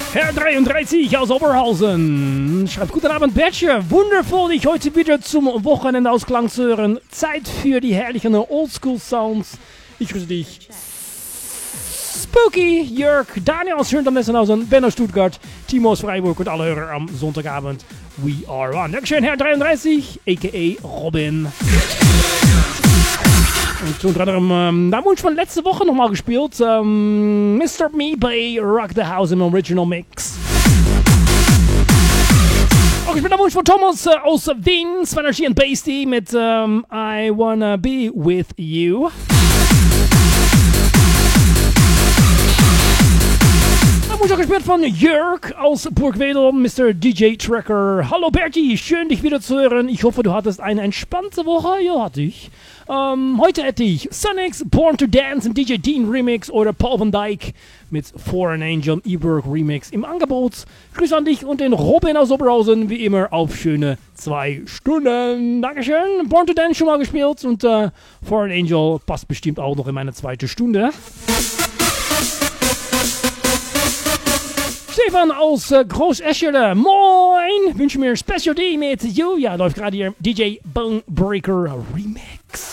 Herr 33 aus Oberhausen schreibt: Guten Abend, Bertje. Wundervoll, dich heute wieder zum Wochenendausklang zu hören. Zeit für die herrlichen Oldschool-Sounds. Ich grüße dich. Spooky, Jörg, Daniel aus Schöntam-Nessenhausen, Ben aus Stuttgart, Timo aus Freiburg und alle Hörer am Sonntagabend. We are on. Dankeschön, Herr 33, a.k.a. Robin. Und unter anderem, da Wunsch von letzte Woche nochmal gespielt. Mr. Me bei Rock the House im Original Mix. Auch ich bin der Wunsch von Thomas aus Wien, Energy and Pasty mit I Wanna Be With You. Wunsch auch gespielt von Jörg aus Burgwedel, Mr. DJ Tracker. Hallo Bertie, schön dich wieder zu hören. Ich hoffe, du hattest eine entspannte Woche. Ja, hatte ich. Heute hätte ich Sonics Born to Dance im DJ Dean Remix oder Paul van Dyk mit Foreign Angel E-Berg Remix im Angebot. Grüß an dich und den Robin aus Oberhausen, wie immer auf schöne 2 Stunden. Dankeschön. Born to Dance schon mal gespielt und Foreign Angel passt bestimmt auch noch in meine 2. Stunde. Stefan aus Großeschere, moin! Wünsche mir Special D mit You. Ja, läuft gerade hier DJ Bonebreaker Remix.